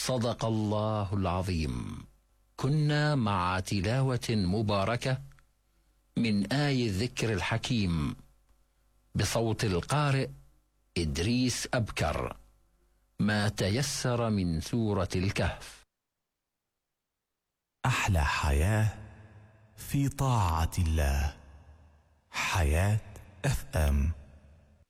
صدق الله العظيم. كنا مع تلاوة مباركة من آي الذكر الحكيم بصوت القارئ إدريس أبكر، ما تيسر من سورة الكهف. أحلى حياة في طاعة الله. حياة FM.